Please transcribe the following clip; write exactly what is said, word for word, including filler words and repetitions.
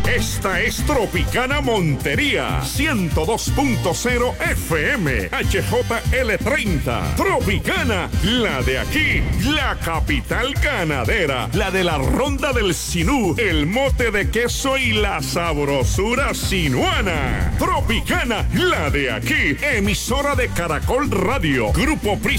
Esta es Tropicana Montería, ciento dos punto cero F M, H J L treinta. Tropicana, la de aquí, la capital ganadera, la de la Ronda del Sinú, el mote de queso y la sabrosura sinuana. Tropicana, la de aquí, emisora de Caracol Radio, Grupo Prisa